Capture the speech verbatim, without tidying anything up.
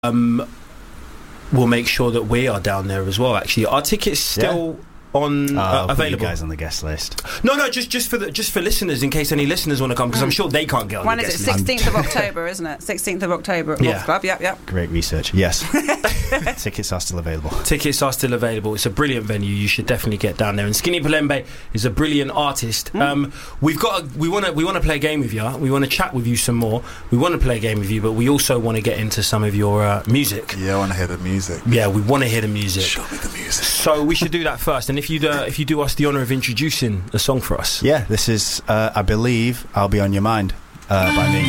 um, we'll make sure that we are down there as well. Actually, our tickets still. Yeah. On uh, uh, available. You guys on the guest list. No, no, just just for the just for listeners, in case any listeners want to come, because mm. I'm sure they can't get on When the is guest it? list. sixteenth of October, isn't it? sixteenth of October at yeah. Wolf Club. Yep, yep. Great research. Yes. Tickets are still available. Tickets are still available. It's a brilliant venue. You should definitely get down there. And Skinny Pulembe is a brilliant artist. Mm. Um, we've got a, we want to we want to play a game with you. We want to chat with you some more. We want to play a game with you, but we also want to get into some of your uh, music. Yeah, I want to hear the music. Yeah, we want to hear the music. Show me the music. So we should do that first. And if you uh, if you do us the honour of introducing a song for us. Yeah, this is, uh, I believe, I'll Be On Your Mind uh, by me.